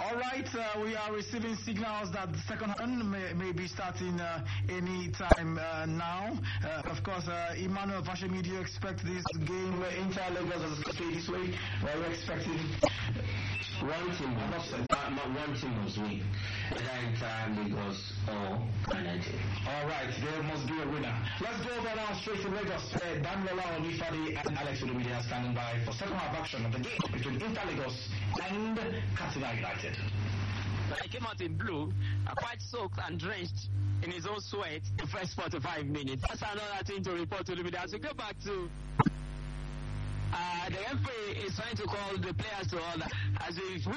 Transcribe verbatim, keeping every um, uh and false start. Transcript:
All right, uh, we are receiving signals that the second one may, may be starting uh, any time uh, now. Uh, of course, uh, Emmanuel Vashemi, do you expect this game uh, Inter Lagos as a play this way? Or are you expecting one team must not, not one team must win, either Inter Lagos or United. All right, there must be a winner. Let's go over now straight to Lagos. Uh, Damilola Olifade and Alex Olumide are standing by for second half action of the game between Inter Lagos and Katsina United. But he came out in blue, uh, quite soaked and drenched in his own sweat the first forty-five minutes. That's another thing to report to Olumide. As we go back to uh, the referee is trying to call the players to order as we